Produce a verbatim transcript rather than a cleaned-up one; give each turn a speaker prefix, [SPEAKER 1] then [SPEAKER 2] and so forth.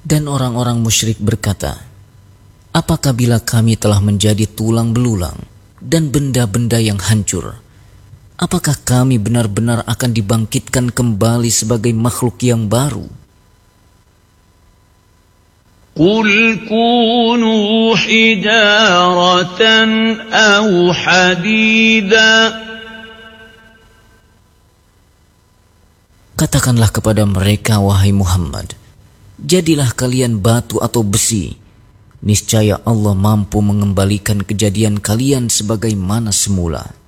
[SPEAKER 1] Dan orang-orang musyrik berkata, apakah bila kami telah menjadi tulang belulang dan benda-benda yang hancur, apakah kami benar-benar akan dibangkitkan kembali sebagai makhluk yang baru?
[SPEAKER 2] Qul kunu hijaratan aw hadida.
[SPEAKER 1] Katakanlah kepada mereka, wahai Muhammad, jadilah kalian batu atau besi. Niscaya Allah mampu mengembalikan kejadian kalian sebagaimana semula.